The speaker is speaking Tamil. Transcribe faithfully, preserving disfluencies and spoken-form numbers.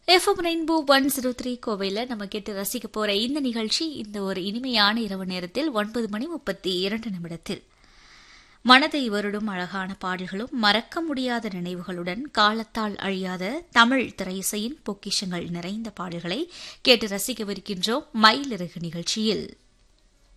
FM rainbow one zero three கோவையில் நம்ம கேட்டு ரசிக்க போற இந்த நிகழ்ச்சி இந்த ஒரு இனிமையான இரவு நேரத்தில் ஒன்பது மணி முப்பத்தி இரண்டு நிமிடத்தில் மனதை வருடும் அழகான பாடல்களும் மறக்க முடியாத நினைவுகளுடன் காலத்தால் அழியாத தமிழ் திரையிசையின் பொக்கிஷங்கள் நிறைந்த பாடல்களை கேட்டு ரசிக்கவிருக்கின்றோம் மயிலிறகு நிகழ்ச்சியில்.